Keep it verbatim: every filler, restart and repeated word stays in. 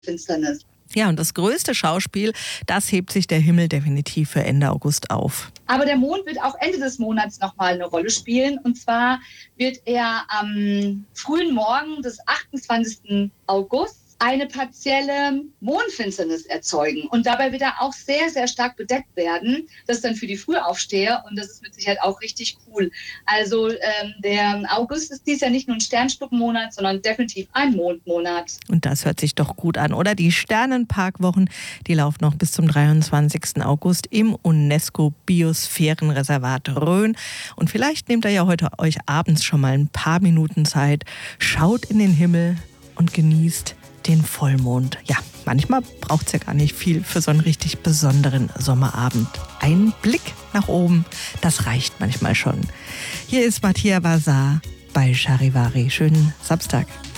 Mondfinsternis. Ja, und das größte Schauspiel, das hebt sich der Himmel definitiv für Ende August auf. Aber der Mond wird auch Ende des Monats nochmal eine Rolle spielen. Und zwar wird er am frühen Morgen des achtundzwanzigsten August eine partielle Mondfinsternis erzeugen. Und dabei wird er auch sehr, sehr stark bedeckt werden. Das ist dann für die Frühaufsteher und das ist mit Sicherheit auch richtig cool. Also ähm, der August ist dies Jahr nicht nur ein Sternschnuppenmonat, sondern definitiv ein Mondmonat. Und das hört sich doch gut an, oder? Die Sternenparkwochen, die laufen noch bis zum dreiundzwanzigsten August im UNESCO-Biosphärenreservat Rhön. Und vielleicht nehmt ihr ja heute euch abends schon mal ein paar Minuten Zeit, schaut in den Himmel und genießt den Vollmond. Ja, manchmal braucht es ja gar nicht viel für so einen richtig besonderen Sommerabend. Ein Blick nach oben, das reicht manchmal schon. Hier ist Mattia Bazar bei Charivari. Schönen Samstag.